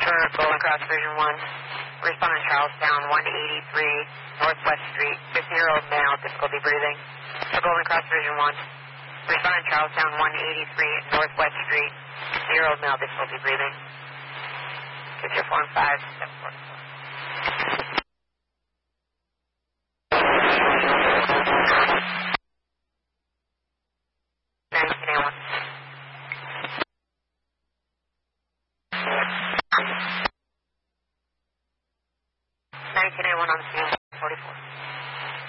For Golden Cross Division 1, responding Charlestown 183 Northwest Street, 50-year-old male, difficulty breathing. For Golden Cross Division 1, responding Charlestown 183 Northwest Street, 50-year-old male, difficulty breathing. Get your form 5, step 4.